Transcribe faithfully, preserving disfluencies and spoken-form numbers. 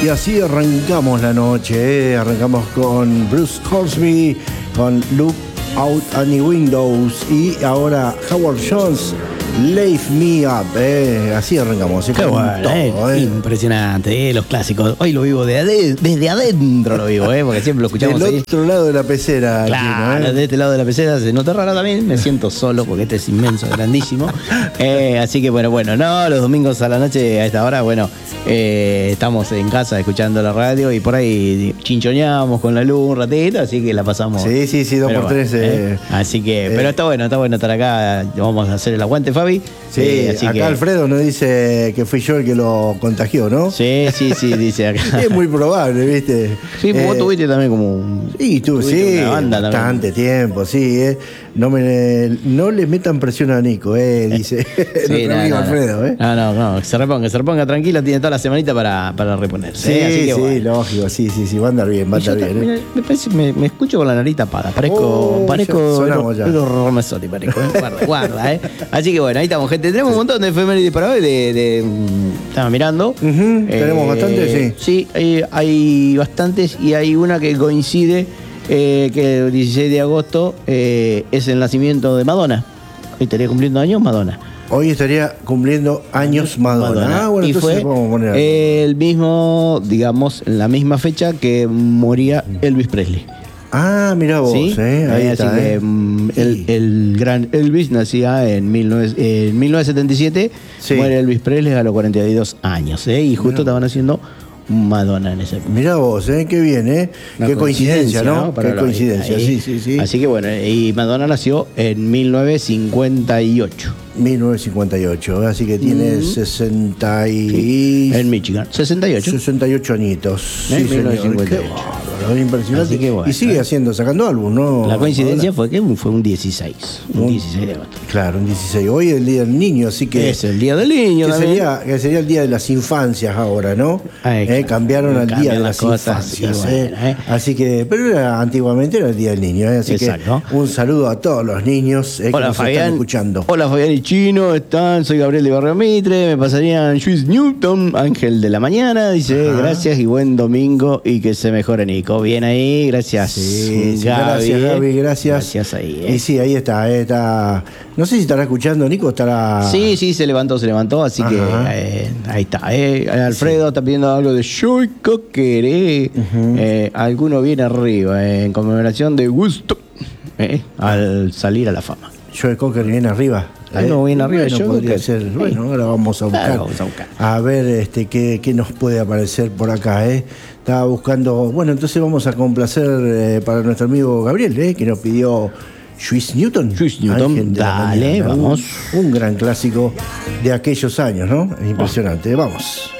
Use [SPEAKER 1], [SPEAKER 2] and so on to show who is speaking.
[SPEAKER 1] Y así arrancamos la noche, ¿eh? Arrancamos con Bruce Hornsby, con Look Out Any Windows y ahora Howard Jones, Lift Me Up, ¿eh? Así arrancamos.
[SPEAKER 2] Qué bueno, todo, eh. Impresionante, eh, los clásicos. Hoy lo vivo de ade- desde adentro, lo vivo, ¿eh? Porque siempre lo escuchamos
[SPEAKER 1] del
[SPEAKER 2] ahí.
[SPEAKER 1] otro lado de la pecera.
[SPEAKER 2] Claro,
[SPEAKER 1] Chino, ¿eh?
[SPEAKER 2] de este lado de la pecera se nota raro también. Me siento solo porque este es inmenso, grandísimo. Eh, así que bueno, bueno, no, los domingos a la noche a esta hora, bueno, eh, estamos en casa escuchando la radio y por ahí chinchoneamos con la luz un ratito, así que la pasamos.
[SPEAKER 1] Sí, sí, sí, dos
[SPEAKER 2] pero
[SPEAKER 1] por
[SPEAKER 2] bueno,
[SPEAKER 1] tres.
[SPEAKER 2] Eh.
[SPEAKER 1] Eh,
[SPEAKER 2] así que,
[SPEAKER 1] eh.
[SPEAKER 2] pero está bueno, está bueno estar acá. Vamos a hacer el aguante, Fabi.
[SPEAKER 1] Sí,
[SPEAKER 2] eh, así
[SPEAKER 1] acá
[SPEAKER 2] que...
[SPEAKER 1] Alfredo nos dice que fui yo el que lo contagió, ¿no?
[SPEAKER 2] Sí, sí, sí, dice acá.
[SPEAKER 1] Es muy probable, ¿viste?
[SPEAKER 2] Sí, pues
[SPEAKER 1] eh,
[SPEAKER 2] vos tuviste también como un...
[SPEAKER 1] Sí, tú, sí,
[SPEAKER 2] una banda
[SPEAKER 1] bastante
[SPEAKER 2] también.
[SPEAKER 1] tiempo, sí, eh. No me no le metan presión a Nico, eh, dice
[SPEAKER 2] Sí,
[SPEAKER 1] nuestro
[SPEAKER 2] no,
[SPEAKER 1] amigo
[SPEAKER 2] no,
[SPEAKER 1] Alfredo,
[SPEAKER 2] no.
[SPEAKER 1] eh.
[SPEAKER 2] No, no, no, que se reponga, que se reponga tranquilo, tiene toda la semanita para, para reponerse.
[SPEAKER 1] Sí,
[SPEAKER 2] ¿eh? Así que,
[SPEAKER 1] sí,
[SPEAKER 2] bueno.
[SPEAKER 1] lógico, sí, sí, sí, va a andar bien, va a
[SPEAKER 2] Y yo
[SPEAKER 1] andar
[SPEAKER 2] ta-
[SPEAKER 1] bien.
[SPEAKER 2] mira,
[SPEAKER 1] Eh.
[SPEAKER 2] me, parece, me, me escucho con la nariz tapada. Parezco.
[SPEAKER 1] Oh,
[SPEAKER 2] parezco.
[SPEAKER 1] ya sonamos ya.
[SPEAKER 2] Pedro Ramazzotti, parezco. ¿eh? Guarda, guarda, ¿eh? Así que bueno, ahí estamos, gente. Tenemos un montón de efemérides para hoy. De, de, mm, estaba mirando.
[SPEAKER 1] Ujú, tenemos bastantes, sí.
[SPEAKER 2] Sí, hay, hay bastantes y hay una que coincide eh, que el dieciséis de agosto eh, es el nacimiento de Madonna. Hoy estaría cumpliendo años Madonna.
[SPEAKER 1] Hoy estaría cumpliendo años Madonna.
[SPEAKER 2] Madonna.
[SPEAKER 1] Ah, bueno,
[SPEAKER 2] y
[SPEAKER 1] entonces
[SPEAKER 2] fue
[SPEAKER 1] vamos a poner.
[SPEAKER 2] el mismo, digamos, en la misma fecha que moría Elvis Presley.
[SPEAKER 1] Ah, mirá vos,
[SPEAKER 2] ¿Sí?
[SPEAKER 1] eh, ahí
[SPEAKER 2] Eh,
[SPEAKER 1] está,
[SPEAKER 2] así
[SPEAKER 1] eh.
[SPEAKER 2] que mm,
[SPEAKER 1] Sí.
[SPEAKER 2] el, el gran Elvis nacía en, mil novecientos, eh, en mil novecientos setenta y siete,
[SPEAKER 1] Sí.
[SPEAKER 2] muere Elvis Presley a los cuarenta y dos años, ¿eh? Y justo estaban haciendo Madonna en ese momento.
[SPEAKER 1] Mirá vos, eh, qué bien, eh.
[SPEAKER 2] Una
[SPEAKER 1] Qué coincidencia, ¿no?
[SPEAKER 2] Para
[SPEAKER 1] Qué
[SPEAKER 2] la-
[SPEAKER 1] coincidencia,
[SPEAKER 2] ahí.
[SPEAKER 1] sí, sí, sí.
[SPEAKER 2] Así que bueno, y Madonna nació en mil novecientos cincuenta y ocho.
[SPEAKER 1] mil novecientos cincuenta y ocho, así que tiene
[SPEAKER 2] Mm.
[SPEAKER 1] sesenta y...
[SPEAKER 2] En Michigan. sesenta y ocho.
[SPEAKER 1] sesenta y ocho añitos.
[SPEAKER 2] ¿Eh?
[SPEAKER 1] Sí, señor.
[SPEAKER 2] mil novecientos cincuenta y
[SPEAKER 1] Qué
[SPEAKER 2] ocho.
[SPEAKER 1] bárbaro, impresionante.
[SPEAKER 2] Así que bueno,
[SPEAKER 1] y sigue
[SPEAKER 2] ¿eh?
[SPEAKER 1] haciendo, sacando álbum, ¿no?
[SPEAKER 2] La coincidencia
[SPEAKER 1] Ahora.
[SPEAKER 2] fue que fue un dieciséis. Un
[SPEAKER 1] Un-
[SPEAKER 2] dieciséis de agosto.
[SPEAKER 1] Claro, un dieciséis. Hoy es el Día del Niño, así que...
[SPEAKER 2] Es el día del niño
[SPEAKER 1] que
[SPEAKER 2] también.
[SPEAKER 1] sería, que sería el Día de las Infancias ahora, ¿no?
[SPEAKER 2] Ay,
[SPEAKER 1] Eh,
[SPEAKER 2] claro.
[SPEAKER 1] cambiaron al Día
[SPEAKER 2] Cambian
[SPEAKER 1] de
[SPEAKER 2] las
[SPEAKER 1] las
[SPEAKER 2] cosas,
[SPEAKER 1] Infancias.
[SPEAKER 2] y bueno,
[SPEAKER 1] eh.
[SPEAKER 2] eh.
[SPEAKER 1] Así que, pero era, antiguamente era el Día del Niño, eh. Así
[SPEAKER 2] Exacto.
[SPEAKER 1] que un saludo a todos los niños eh, que
[SPEAKER 2] Hola
[SPEAKER 1] nos están
[SPEAKER 2] Fabián.
[SPEAKER 1] escuchando.
[SPEAKER 2] Hola Fabián y Chino, están, soy Gabriel de Barrio Mitre, me pasarían Luis Newton, Ángel de la Mañana, dice,
[SPEAKER 1] Ajá.
[SPEAKER 2] gracias y buen domingo y que se mejore Nico. Bien ahí, gracias.
[SPEAKER 1] Sí, sí,
[SPEAKER 2] Gaby.
[SPEAKER 1] gracias, Gaby, gracias.
[SPEAKER 2] Gracias ahí. eh.
[SPEAKER 1] Y sí, ahí está, eh, está. No sé si estará escuchando, Nico, estará.
[SPEAKER 2] Sí, sí, se levantó, se levantó, así
[SPEAKER 1] Ajá.
[SPEAKER 2] que eh, ahí está. Eh. Alfredo está pidiendo algo de Yo Coqueré. Eh, alguno viene arriba, eh, en conmemoración de gusto eh, al salir a la fama.
[SPEAKER 1] Joe Cocker viene arriba.
[SPEAKER 2] Algo viene arriba de
[SPEAKER 1] Bueno,
[SPEAKER 2] Joe
[SPEAKER 1] podría
[SPEAKER 2] Cocker.
[SPEAKER 1] ser.
[SPEAKER 2] Sí.
[SPEAKER 1] Bueno, ahora vamos a buscar.
[SPEAKER 2] Claro, vamos a buscar.
[SPEAKER 1] A ver este, qué, qué nos puede aparecer por acá, ¿eh? Estaba buscando. Bueno, entonces vamos a complacer eh, para nuestro amigo Gabriel, ¿eh? Que nos pidió Luis Newton.
[SPEAKER 2] Luis Newton,
[SPEAKER 1] Ángel de la
[SPEAKER 2] dale,
[SPEAKER 1] Mañana.
[SPEAKER 2] vamos.
[SPEAKER 1] Un, un gran clásico de aquellos años, ¿no? Es impresionante. Vamos.